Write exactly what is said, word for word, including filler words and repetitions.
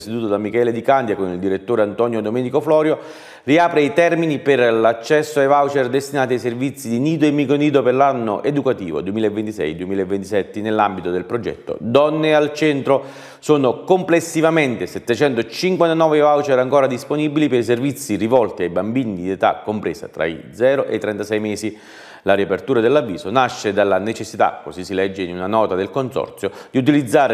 Presieduto da Michele Di Candia con il direttore Antonio Domenico Florio, riapre i termini per l'accesso ai voucher destinati ai servizi di nido e micronido per l'anno educativo duemilaventisei duemilaventisette nell'ambito del progetto Donne al Centro. Sono complessivamente settecentocinquantanove voucher ancora disponibili per i servizi rivolti ai bambini di età compresa tra i zero e i trentasei mesi. La riapertura dell'avviso nasce dalla necessità, così si legge in una nota del Consorzio, di utilizzare